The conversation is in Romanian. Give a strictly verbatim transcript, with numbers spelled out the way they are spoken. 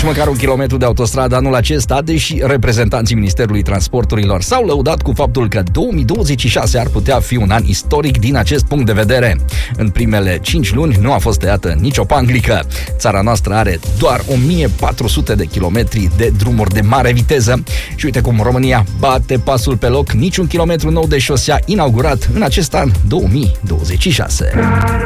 nici măcar un kilometru de autostradă anul acesta, deși reprezentanții Ministerului Transporturilor s-au lăudat cu faptul că două mii douăzeci și șase ar putea fi un an istoric din acest punct de vedere. În primele cinci luni nu a fost tăiată nicio panglică. Țara noastră are doar o mie patru sute de kilometri de drumuri de mare viteză și uite cum România bate pasul pe loc, niciun kilometru nou de șosea inaugurat în acest an două mii douăzeci și șase.